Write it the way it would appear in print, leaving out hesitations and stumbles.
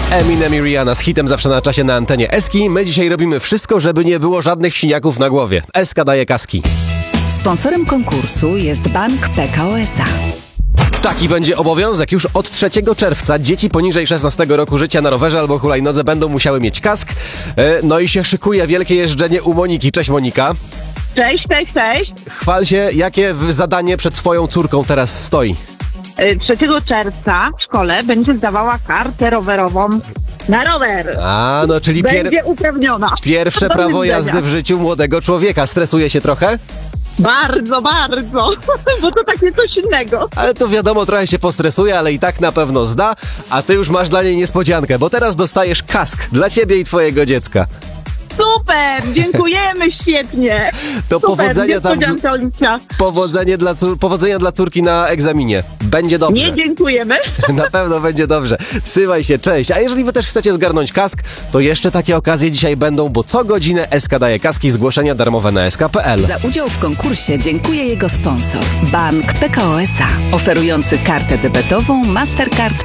Eminem i Rihanna z hitem zawsze na czasie na antenie Eski. My dzisiaj robimy wszystko, żeby nie było żadnych siniaków na głowie. Eska daje kaski. Sponsorem konkursu jest Bank Pekao S.A. Taki będzie obowiązek. Już od 3 czerwca dzieci poniżej 16 roku życia na rowerze albo hulajnodze będą musiały mieć kask. No i się szykuje wielkie jeżdżenie u Moniki. Cześć Monika. Cześć. Chwal się, jakie zadanie przed twoją córką teraz stoi? 3 czerwca w szkole będzie zdawała kartę rowerową na rower. A, no czyli Będzie uprawniona. pierwsze Do prawo widzenia. jazdy w życiu młodego człowieka. Stresuje się trochę? Bardzo, bo to takie coś innego. Ale to wiadomo, trochę się postresuje, ale i tak na pewno zda. A ty już masz dla niej niespodziankę, bo teraz dostajesz kask dla ciebie i twojego dziecka. Super, dziękujemy, świetnie. To Super, powodzenia tam. niespodzianka, Oliwcia. Powodzenia dla córki na egzaminie. Będzie dobrze. Nie dziękujemy. Na pewno będzie dobrze. Trzymaj się, cześć. A jeżeli wy też chcecie zgarnąć kask, to jeszcze takie okazje dzisiaj będą, bo co godzinę SK daje kaski, zgłoszenia darmowe na sk.pl. Za udział w konkursie dziękuję jego sponsor. Bank Pekao S.A. Oferujący kartę debetową Mastercard